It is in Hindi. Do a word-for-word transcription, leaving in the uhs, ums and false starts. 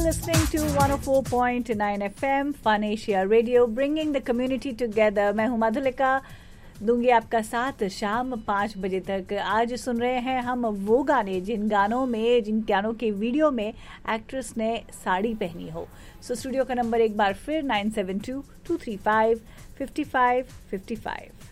listening to one oh four point nine F M Fun Asia Radio, bringing the community together. मैं हूँ मधुलिका, दूंगी आपका साथ शाम पाँच बजे तक। आज सुन रहे हैं हम वो गाने जिन गानों में जिन गानों के वीडियो में एक्ट्रेस ने साड़ी पहनी हो। सो स्टूडियो का नंबर एक बार फिर nine seven to to three five fifty five fifty five.